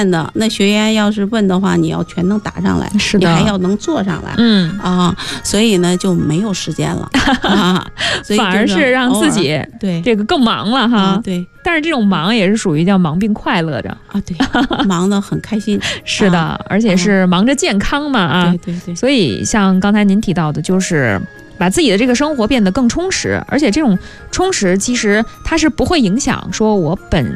便的，那学员要是问的话，你要全能答上来， 是的， 你还要能做上来，所以呢就没有时间了所以反而是让自己对这个更忙了哈。 对， 但是这种忙也是属于叫忙并快乐着啊，对，忙得很开心， 是的，而且是忙着健康嘛对。 所以像刚才您提到的，就是把自己的这个生活变得更充实，而且这种充实其实它是不会影响说我本